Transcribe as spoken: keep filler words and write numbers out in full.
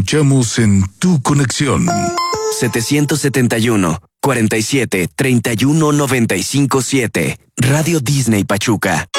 escuchamos en tu conexión. setecientos setenta y uno, cuarenta y siete, treinta y uno, noventa y cinco, siete. Radio Disney Pachuca.